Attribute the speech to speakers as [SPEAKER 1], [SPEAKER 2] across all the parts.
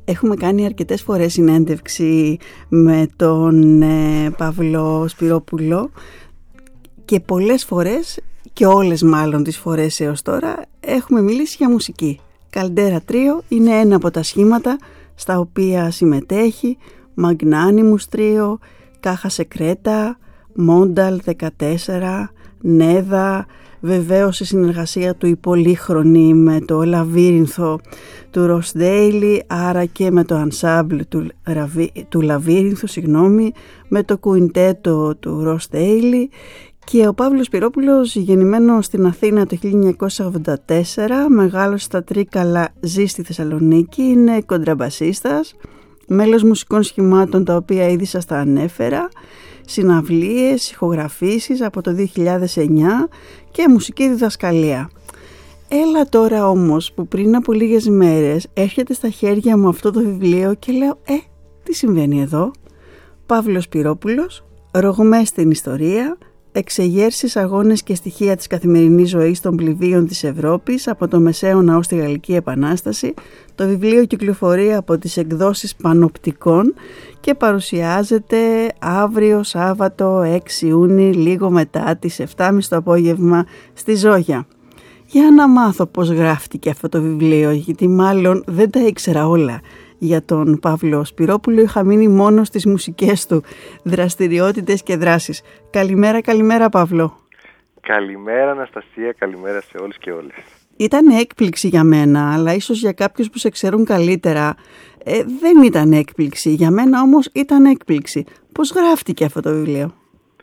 [SPEAKER 1] Έχουμε κάνει αρκετές φορές συνέντευξη με τον Παύλο Σπυρόπουλο και πολλές φορές, και όλες μάλλον τις φορές έως τώρα, έχουμε μιλήσει για μουσική. Καλντέρα Τρίο είναι ένα από τα σχήματα στα οποία συμμετέχει, Μαγνάνιμους Τρίο, Κάχα Σεκρέτα, Μόνταλ 14, Νέδα, βεβαίως η συνεργασία του η πολύχρονη με το Λαβύρινθο του Ρος Ντέιλι, άρα και με το ανσάμπλ του Λαβύρινθου, με το κουιντέτο του Ρος Ντέιλι. Και ο Παύλος Σπυρόπουλος, γεννημένος στην Αθήνα το 1984, μεγάλος στα Τρίκαλα, ζει στη Θεσσαλονίκη, είναι κοντραμπασίστας, μέλος μουσικών σχημάτων τα οποία ήδη σας τα ανέφερα, συναυλίες, ηχογραφήσεις από το 2009 και μουσική διδασκαλία. Έλα τώρα όμως που πριν από λίγες μέρες έρχεται στα χέρια μου αυτό το βιβλίο και λέω τι συμβαίνει εδώ? Παύλος Σπυρόπουλος, ρογμές στην ιστορία, εξεγέρσεις, αγώνες και στοιχεία της καθημερινής ζωής των πληβίων της Ευρώπης από το Μεσαίωνα ως τη Γαλλική Επανάσταση. Το βιβλίο κυκλοφορεί από τις εκδόσεις Πανοπτικών και παρουσιάζεται αύριο Σάββατο 6 Ιούνιου, λίγο μετά τις 7.30 το απόγευμα στη Ζόγια. Για να μάθω πώς γράφτηκε αυτό το βιβλίο, γιατί μάλλον δεν τα ήξερα όλα για τον Παύλο Σπυρόπουλο, είχα μείνει μόνο στις μουσικές του δραστηριότητες και δράσεις. Καλημέρα Παύλο.
[SPEAKER 2] Καλημέρα Αναστασία, καλημέρα σε όλους και όλες.
[SPEAKER 1] Ήταν έκπληξη για μένα, αλλά ίσως για κάποιους που σε ξέρουν καλύτερα δεν ήταν έκπληξη. Για μένα όμως ήταν έκπληξη. Πώς γράφτηκε αυτό το βιβλίο?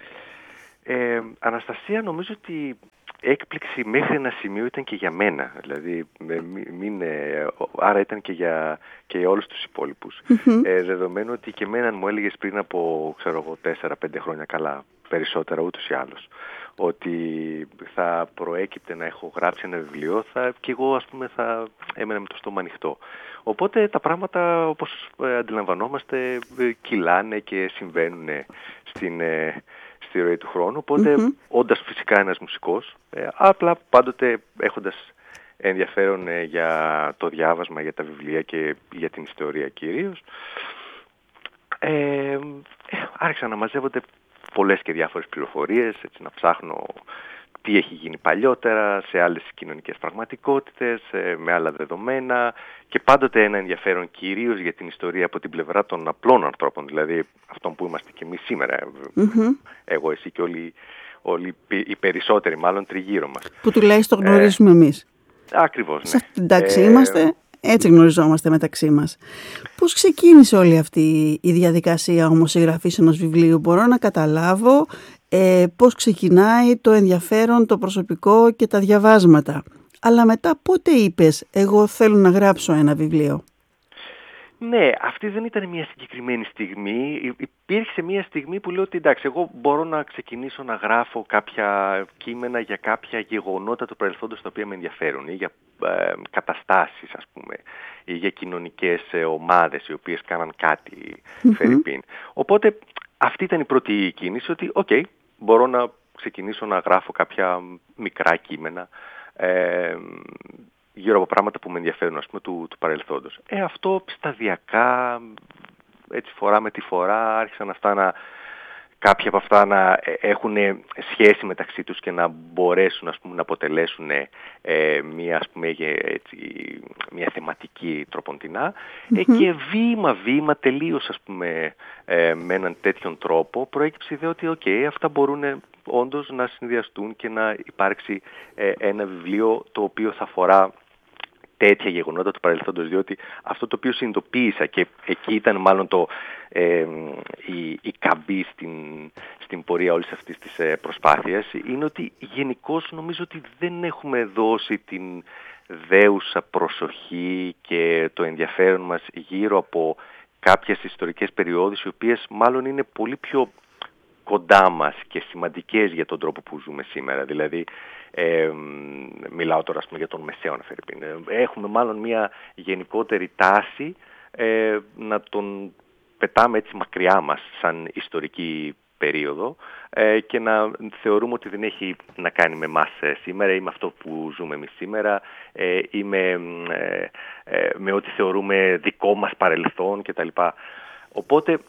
[SPEAKER 2] Αναστασία, νομίζω ότι έκπληξη μέχρι ένα σημείο ήταν και για μένα, δηλαδή άρα ήταν και για όλους τους υπόλοιπους. Δεδομένου ότι και εμένα μου έλεγες πριν από 4-5 χρόνια, καλά περισσότερα ούτως ή άλλως, ότι θα προέκυπτε να έχω γράψει ένα βιβλίο, και εγώ θα έμενα με το στόμα ανοιχτό. Οπότε τα πράγματα, όπως αντιλαμβανόμαστε, κυλάνε και συμβαίνουν στη ροή του χρόνου. Οπότε, όντας φυσικά ένας μουσικός, απλά πάντοτε έχοντας ενδιαφέρον για το διάβασμα, για τα βιβλία και για την ιστορία κυρίως, άρχισα να μαζεύονται πολλές και διάφορες πληροφορίες, έτσι, να ψάχνω τι έχει γίνει παλιότερα, σε άλλες κοινωνικές πραγματικότητες, με άλλα δεδομένα, και πάντοτε ένα ενδιαφέρον κυρίως για την ιστορία από την πλευρά των απλών ανθρώπων, δηλαδή αυτών που είμαστε και εμείς σήμερα, εγώ, εσύ και όλοι οι περισσότεροι μάλλον τριγύρω μας.
[SPEAKER 1] Που τουλάχιστον γνωρίζουμε εμείς.
[SPEAKER 2] Ακριβώς, ναι.
[SPEAKER 1] Σε αυτήν την τάξη είμαστε, έτσι γνωριζόμαστε μεταξύ μας. Πώς ξεκίνησε όλη αυτή η διαδικασία όμως συγγραφής ενός βιβλίου? Μπορώ να καταλάβω πώς ξεκινάει το ενδιαφέρον, το προσωπικό και τα διαβάσματα. Αλλά μετά πότε είπες εγώ θέλω να γράψω ένα βιβλίο?
[SPEAKER 2] Ναι, αυτή δεν ήταν μια συγκεκριμένη στιγμή. Υπήρξε μια στιγμή που λέω ότι εντάξει, εγώ μπορώ να ξεκινήσω να γράφω κάποια κείμενα για κάποια γεγονότα του παρελθόντος τα οποία με ενδιαφέρουν, ή για καταστάσεις, ας πούμε, ή για κοινωνικές ομάδες οι οποίες κάναν κάτι φερειπίν. Οπότε αυτή ήταν η πρώτη κίνηση, ότι μπορώ να ξεκινήσω να γράφω κάποια μικρά κείμενα γύρω από πράγματα που με ενδιαφέρουν, ας πούμε, του παρελθόντος. Αυτό σταδιακά, έτσι φορά με τη φορά, άρχισαν κάποια από αυτά να έχουν σχέση μεταξύ τους και να μπορέσουν, ας πούμε, να αποτελέσουν μια θεματική τροποντινά, και βήμα τελείως, ας πούμε, με έναν τέτοιον τρόπο προέκυψε η ιδέα ότι αυτά μπορούν όντως να συνδυαστούν και να υπάρξει ένα βιβλίο το οποίο θα αφορά τέτοια γεγονότα του παρελθόντος, διότι αυτό το οποίο συνειδητοποίησα, και εκεί ήταν μάλλον η καμπή στην πορεία όλης αυτής της προσπάθειας, είναι ότι γενικώς νομίζω ότι δεν έχουμε δώσει την δέουσα προσοχή και το ενδιαφέρον μας γύρω από κάποιες ιστορικές περιόδους, οι οποίες μάλλον είναι πολύ πιο κοντά μας και σημαντικές για τον τρόπο που ζούμε σήμερα. Δηλαδή, μιλάω τώρα, ας πούμε, για τον Μεσαίωνα φερειπίν. Έχουμε μάλλον μια γενικότερη τάση να τον πετάμε έτσι μακριά μας σαν ιστορική περίοδο και να θεωρούμε ότι δεν έχει να κάνει με εμάς σήμερα ή με αυτό που ζούμε εμείς σήμερα ή με ό,τι θεωρούμε δικό μας παρελθόν κτλ. Οπότε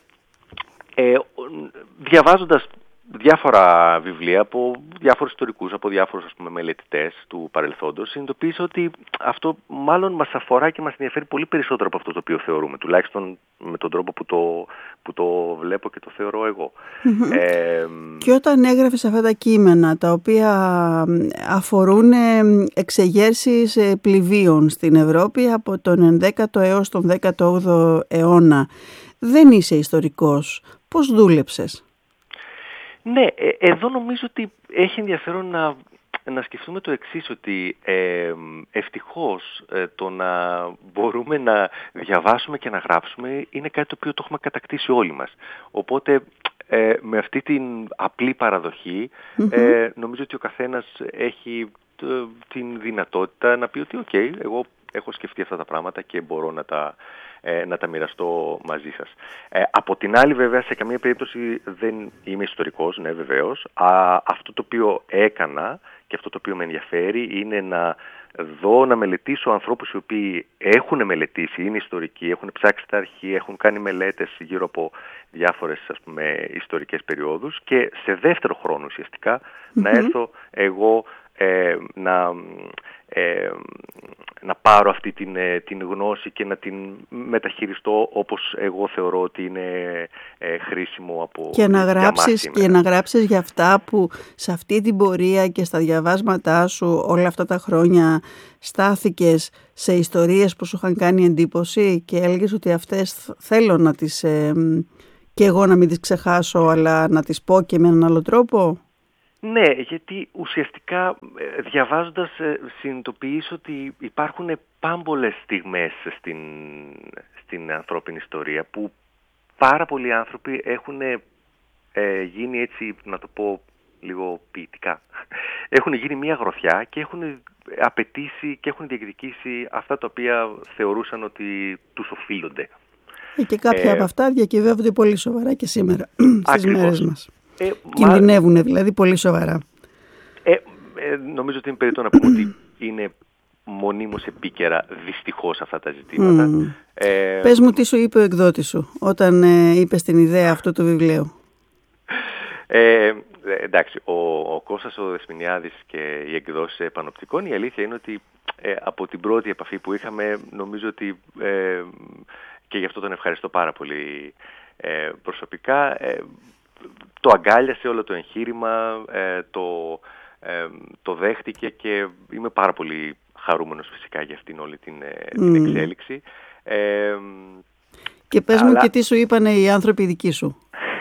[SPEAKER 2] διαβάζοντας διάφορα βιβλία από διάφορους ιστορικούς, από διάφορους μελετητές του παρελθόντος, συνειδητοποίησα ότι αυτό μάλλον μας αφορά και μας ενδιαφέρει πολύ περισσότερο από αυτό το οποίο θεωρούμε, τουλάχιστον με τον τρόπο που το βλέπω και το θεωρώ εγώ.
[SPEAKER 1] Και όταν έγραφες αυτά τα κείμενα, τα οποία αφορούν εξεγέρσεις πληβίων στην Ευρώπη από τον 11ο έως τον 18ο αιώνα, δεν είσαι ιστορικός. Πώς δούλεψες?
[SPEAKER 2] Ναι, εδώ νομίζω ότι έχει ενδιαφέρον να σκεφτούμε το εξής, ότι ευτυχώς το να μπορούμε να διαβάσουμε και να γράψουμε είναι κάτι το οποίο το έχουμε κατακτήσει όλοι μας. Οπότε με αυτή την απλή παραδοχή νομίζω ότι ο καθένας έχει την δυνατότητα να πει ότι εγώ έχω σκεφτεί αυτά τα πράγματα και μπορώ να τα μοιραστώ μαζί σας. Από την άλλη βέβαια σε καμία περίπτωση δεν είμαι ιστορικός, ναι βεβαίως. Αυτό το οποίο έκανα και αυτό το οποίο με ενδιαφέρει είναι να δω, να μελετήσω ανθρώπους οι οποίοι έχουν μελετήσει, είναι ιστορικοί, έχουν ψάξει τα αρχεία, έχουν κάνει μελέτες γύρω από διάφορες ιστορικές περιόδους και σε δεύτερο χρόνο ουσιαστικά να έρθω εγώ να πάρω αυτή την γνώση και να την μεταχειριστώ όπως εγώ θεωρώ ότι είναι χρήσιμο από
[SPEAKER 1] και να γράψεις για αυτά που σε αυτή την πορεία και στα διαβάσματά σου όλα αυτά τα χρόνια στάθηκες σε ιστορίες που σου είχαν κάνει εντύπωση και έλεγες ότι αυτές θέλω να τις και εγώ να μην τις ξεχάσω αλλά να τις πω και με έναν άλλο τρόπο.
[SPEAKER 2] Ναι, γιατί ουσιαστικά διαβάζοντας συνειδητοποιείς ότι υπάρχουν πάμπολες στιγμές στην ανθρώπινη ιστορία που πάρα πολλοί άνθρωποι έχουν γίνει έτσι, να το πω λίγο ποιητικά, έχουν γίνει μια γροθιά και έχουν απαιτήσει και έχουν διεκδικήσει αυτά τα οποία θεωρούσαν ότι τους οφείλονται.
[SPEAKER 1] Και κάποια από αυτά διακυβεύονται πολύ σοβαρά και σήμερα στις μέρες μας. Κινδυνεύουν δηλαδή πολύ σοβαρά.
[SPEAKER 2] Νομίζω ότι είναι περίπτωση να πούμε ότι είναι μονίμως επίκαιρα δυστυχώς αυτά τα ζητήματα.
[SPEAKER 1] Πες μου τι σου είπε ο εκδότης σου όταν είπες την ιδέα αυτού του βιβλίου.
[SPEAKER 2] Εντάξει, ο Κώστας ο Δεσποινιάδης και οι εκδόσεις Πανοπτικών, η αλήθεια είναι ότι από την πρώτη επαφή που είχαμε νομίζω ότι και γι' αυτό τον ευχαριστώ πάρα πολύ προσωπικά, το αγκάλιασε όλο το εγχείρημα, το δέχτηκε και είμαι πάρα πολύ χαρούμενος φυσικά για αυτήν όλη την εξέλιξη.
[SPEAKER 1] Και πες μου και τι σου είπανε οι άνθρωποι δικοί σου.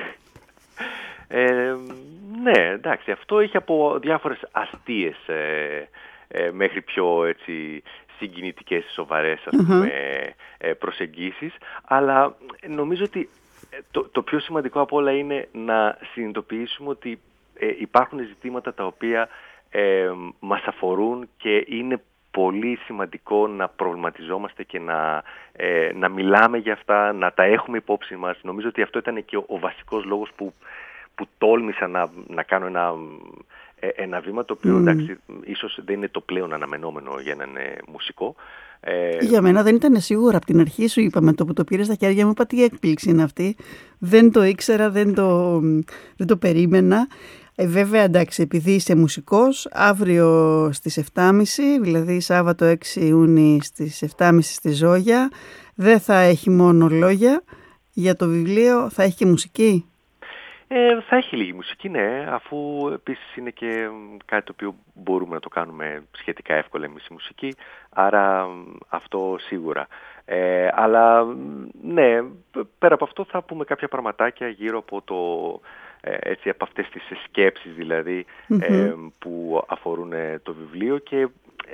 [SPEAKER 2] Ναι, εντάξει, αυτό είχε από διάφορες αστείες μέχρι πιο έτσι συγκινητικές, σοβαρές προσεγγίσεις, αλλά νομίζω ότι το πιο σημαντικό από όλα είναι να συνειδητοποιήσουμε ότι υπάρχουν ζητήματα τα οποία μας αφορούν και είναι πολύ σημαντικό να προβληματιζόμαστε και να μιλάμε για αυτά, να τα έχουμε υπόψη μας. Νομίζω ότι αυτό ήταν και ο βασικός λόγος που τόλμησα να κάνω ένα βήμα το οποίο εντάξει, ίσως δεν είναι το πλέον αναμενόμενο για έναν μουσικό.
[SPEAKER 1] Για μένα δεν ήταν σίγουρα από την αρχή, σου είπα με το που το πήρε στα χέρια μου, είπα τι έκπληξη είναι αυτή. Δεν το ήξερα, δεν το περίμενα. Βέβαια εντάξει, επειδή είσαι μουσικός, αύριο στις 7.30, δηλαδή Σάββατο 6 Ιούνιου στις 7.30 στη Ζόγια, δεν θα έχει μόνο λόγια για το βιβλίο, θα έχει και μουσική.
[SPEAKER 2] Θα έχει λίγη μουσική, ναι, αφού επίσης είναι και κάτι το οποίο μπορούμε να το κάνουμε σχετικά εύκολα εμείς η μουσική, άρα αυτό σίγουρα. Αλλά ναι, πέρα από αυτό θα πούμε κάποια πραγματάκια γύρω από έτσι, από αυτές τις σκέψεις δηλαδή που αφορούν το βιβλίο και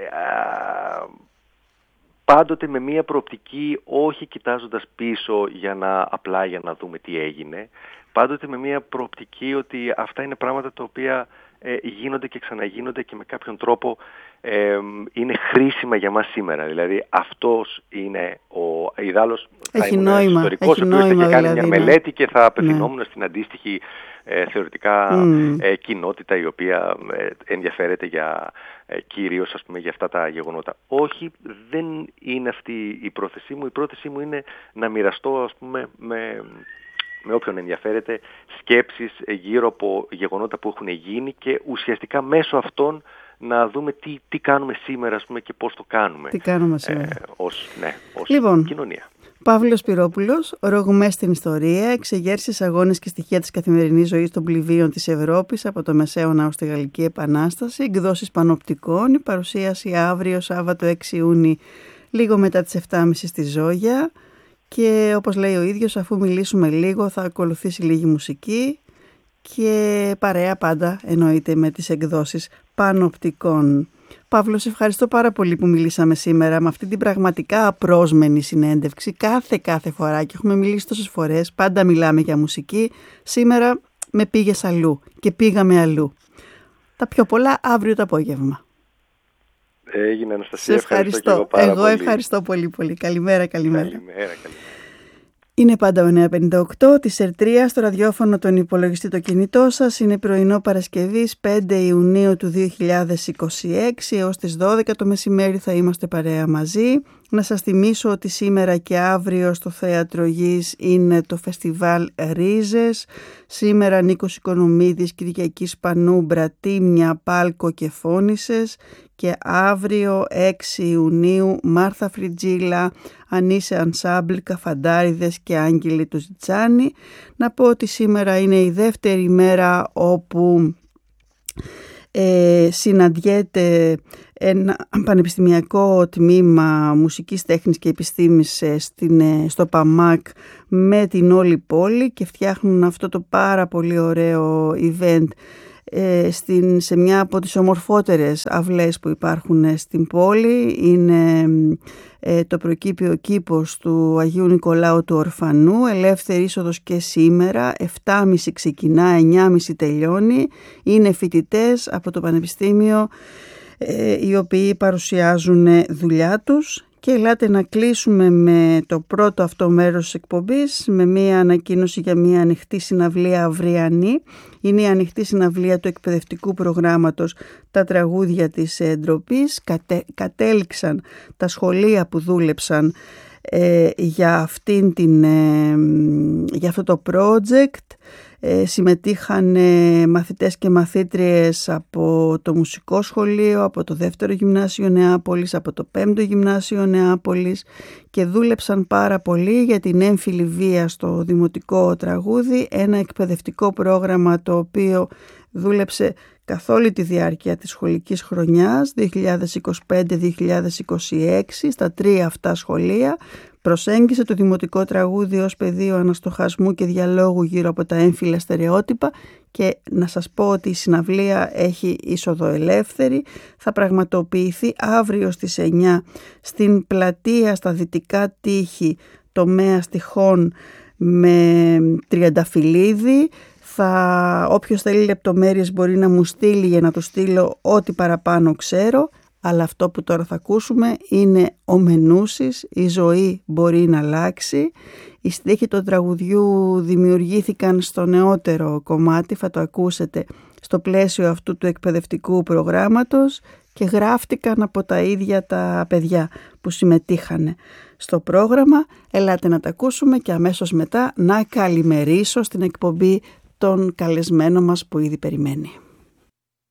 [SPEAKER 2] πάντοτε με μία προοπτική, όχι κοιτάζοντας πίσω για να δούμε τι έγινε, πάντοτε με μία προοπτική ότι αυτά είναι πράγματα τα οποία γίνονται και ξαναγίνονται και με κάποιον τρόπο είναι χρήσιμα για μας σήμερα. Δηλαδή αυτός είναι ιδάλλως θα ήμουν ιστορικός ο οποίος θα κάνει μια μελέτη και θα απευθυνόμουν στην αντίστοιχη θεωρητικά κοινότητα η οποία ενδιαφέρεται κυρίως για αυτά τα γεγονότα. Όχι, δεν είναι αυτή η πρόθεσή μου. Η πρόθεσή μου είναι να μοιραστώ με όποιον ενδιαφέρεται σκέψεις γύρω από γεγονότα που έχουν γίνει και ουσιαστικά μέσω αυτών να δούμε τι κάνουμε σήμερα και πώς το κάνουμε.
[SPEAKER 1] Τι κάνουμε σήμερα.
[SPEAKER 2] Ως κοινωνία.
[SPEAKER 1] Παύλος Σπυρόπουλος, ρογμές στην ιστορία, εξεγέρσεις, αγώνες και στοιχεία της καθημερινής ζωής των πληβείων της Ευρώπης από το Μεσαίωνα ως τη Γαλλική Επανάσταση, εκδόσεις Πανοπτικών, η παρουσίαση αύριο Σάββατο 6 Ιούνιου, λίγο μετά τις 7.30 στη Ζόγια. Και όπως λέει ο ίδιος, αφού μιλήσουμε λίγο θα ακολουθήσει λίγη μουσική και παρέα πάντα εννοείται με τις εκδόσεις Πανοπτικών. Παύλο, σε ευχαριστώ πάρα πολύ που μιλήσαμε σήμερα με αυτή την πραγματικά απρόσμενη συνέντευξη κάθε φορά και έχουμε μιλήσει τόσες φορές, πάντα μιλάμε για μουσική. Σήμερα με πήγες αλλού και πήγαμε αλλού. Τα πιο πολλά αύριο το απόγευμα.
[SPEAKER 2] Έγινε, Αναστασία.
[SPEAKER 1] Σε ευχαριστώ. Εγώ ευχαριστώ πολύ. Καλημέρα. Είναι πάντα ο 958 της ΕΡΤΡΙΑ στο ραδιόφωνο, τον υπολογιστή, το κινητό σας. Είναι πρωινό Παρασκευής 5 Ιουνίου του 2026. Έως τις 12 το μεσημέρι θα είμαστε παρέα μαζί. Να σας θυμίσω ότι σήμερα και αύριο στο Θέατρο Γης είναι το φεστιβάλ Ρίζες. Σήμερα Νίκος Οικονομίδης, Κυριακή Σπανού, Μπρατήμια, Πάλκο και Φώνησες. Και αύριο 6 Ιουνίου Μάρθα Φριτζίλα, Ανίσε Ανσάμπλ, Καφαντάριδες και Άγγελοι του Ζιτσάνη. Να πω ότι σήμερα είναι η δεύτερη μέρα όπου συναντιέται ένα πανεπιστημιακό τμήμα μουσικής, τέχνης και επιστήμης στο ΠΑΜΑΚ με την όλη πόλη και φτιάχνουν αυτό το πάρα πολύ ωραίο event σε μια από τις ομορφότερες αυλές που υπάρχουν στην πόλη. Είναι το προκήπιο κήπος του Αγίου Νικολάου του Ορφανού, ελεύθερη είσοδος και σήμερα, 7.30 ξεκινά, 9.30 τελειώνει. Είναι φοιτητές από το Πανεπιστήμιο οι οποίοι παρουσιάζουν δουλειά τους. Και ελάτε να κλείσουμε με το πρώτο αυτό μέρος της εκπομπής με μία ανακοίνωση για μία ανοιχτή συναυλία αυριανή. Είναι η ανοιχτή συναυλία του εκπαιδευτικού προγράμματος «Τα τραγούδια της ντροπής». Κατέληξαν τα σχολεία που δούλεψαν για αυτό το project. Συμμετείχαν μαθητές και μαθήτριες από το Μουσικό Σχολείο, από το 2ο Γυμνάσιο Νεάπολης, από το 5ο Γυμνάσιο Νεάπολης και δούλεψαν πάρα πολύ για την έμφυλη βία στο δημοτικό τραγούδι, ένα εκπαιδευτικό πρόγραμμα το οποίο δούλεψε καθ' όλη τη διάρκεια της σχολικής χρονιάς 2025-2026 στα 3 αυτά σχολεία. Προσέγγισε το δημοτικό τραγούδι ως πεδίο αναστοχασμού και διαλόγου γύρω από τα έμφυλα στερεότυπα και να σας πω ότι η συναυλία έχει είσοδο ελεύθερη. Θα πραγματοποιηθεί αύριο στις 9 στην πλατεία στα δυτικά τείχη τομέας Τυχών με Τριανταφυλλίδη. Όποιος θέλει λεπτομέρειες μπορεί να μου στείλει για να του στείλω ό,τι παραπάνω ξέρω. Αλλά αυτό που τώρα θα ακούσουμε είναι ο Μενούσης, η ζωή μπορεί να αλλάξει. Οι στίχοι του τραγουδιού δημιουργήθηκαν στο νεότερο κομμάτι, θα το ακούσετε στο πλαίσιο αυτού του εκπαιδευτικού προγράμματος και γράφτηκαν από τα ίδια τα παιδιά που συμμετείχαν στο πρόγραμμα. Ελάτε να τα ακούσουμε και αμέσως μετά να καλημερίσω στην εκπομπή τον καλεσμένο μας που ήδη περιμένει.